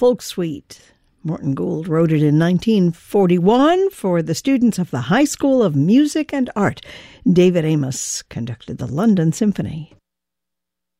Folk Suite. Morton Gould wrote it in 1941 for the students of the High School of Music and Art. David Amos conducted the London Symphony.